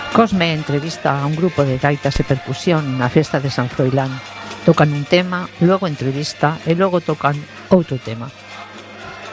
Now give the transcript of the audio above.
Cosme entrevista a un grupo de gaitas e percusión na festa de San Froilán. Tocan un tema, logo entrevista e logo tocan outro tema.